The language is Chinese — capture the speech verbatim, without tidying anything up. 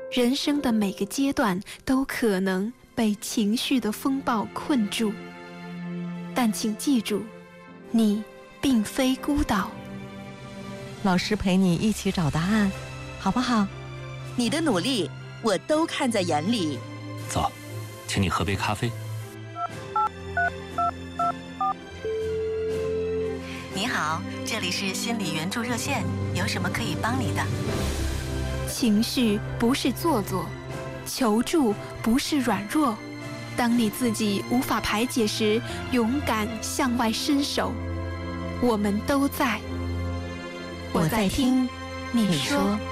人生的每个阶段都可能被情绪的风暴困住，但请记住，你并非孤岛。 老师陪你一起找答案，好不好？ 你的努力我都看在眼里。 走，请你喝杯咖啡。 你好，这里是心理援助热线，有什么可以帮你的？ 情绪不是做作，求助不是软弱。当你自己无法排解时，勇敢向外伸手，我们都在。我在听，你说。